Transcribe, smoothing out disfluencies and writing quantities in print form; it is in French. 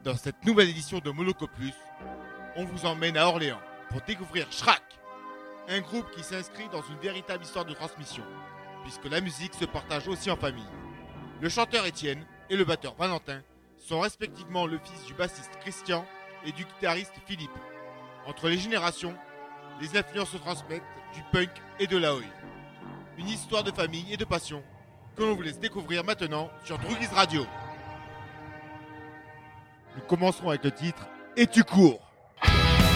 Dans cette nouvelle édition de Moloko Plus, on vous emmène à Orléans pour découvrir Chrak, un groupe qui s'inscrit dans une véritable histoire de transmission, puisque la musique se partage aussi en famille. Le chanteur Étienne et le batteur Valentin sont respectivement le fils du bassiste Christian et du guitariste Philippe. Entre les générations, les influences se transmettent du punk et de la oi. Une histoire de famille et de passion que l'on vous laisse découvrir maintenant sur Drugiz Radio. Nous commencerons avec le titre « Et tu cours ».